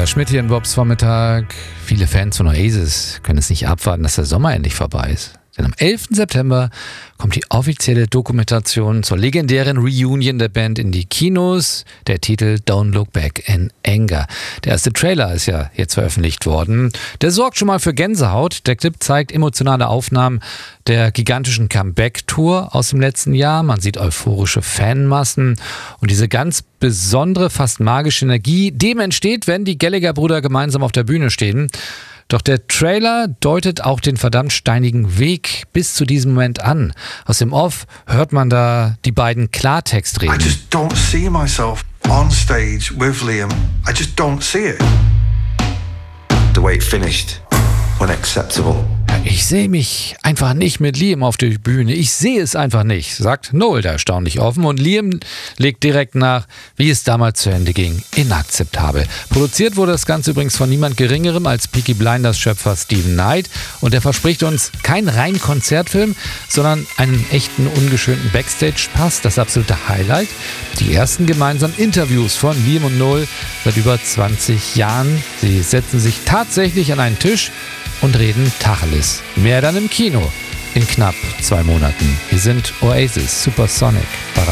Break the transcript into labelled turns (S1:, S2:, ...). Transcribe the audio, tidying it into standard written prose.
S1: Holger Schmidt hier in Bobs Vormittag. Viele Fans von Oasis können es nicht abwarten, dass der Sommer endlich vorbei ist. Denn am 11. September kommt die offizielle Dokumentation zur legendären Reunion der Band in die Kinos. Der Titel Don't Look Back in Anger. Der erste Trailer ist ja jetzt veröffentlicht worden. Der sorgt schon mal für Gänsehaut. Der Clip zeigt emotionale Aufnahmen der gigantischen Comeback-Tour aus dem letzten Jahr. Man sieht euphorische Fanmassen und diese ganz besondere, fast magische Energie, dem entsteht, wenn die Gallagher-Brüder gemeinsam auf der Bühne stehen. Doch der Trailer deutet auch den verdammt steinigen Weg bis zu diesem Moment an. Aus dem Off hört man da die beiden Klartext reden.
S2: I just don't see myself on stage with Liam. I just don't see it.
S3: The way it finished, unacceptable.
S1: Ich sehe mich einfach nicht mit Liam auf der Bühne. Ich sehe es einfach nicht, sagt Noel da erstaunlich offen. Und Liam legt direkt nach, wie es damals zu Ende ging. Inakzeptabel. Produziert wurde das Ganze übrigens von niemand Geringerem als Peaky Blinders Schöpfer Steven Knight. Und er verspricht uns keinen reinen Konzertfilm, sondern einen echten, ungeschönten Backstage-Pass. Das absolute Highlight. Die ersten gemeinsamen Interviews von Liam und Noel seit über 20 Jahren. Sie setzen sich tatsächlich an einen Tisch und reden Tacheles. Mehr dann im Kino in knapp 2 Monaten. Wir sind Oasis Supersonic.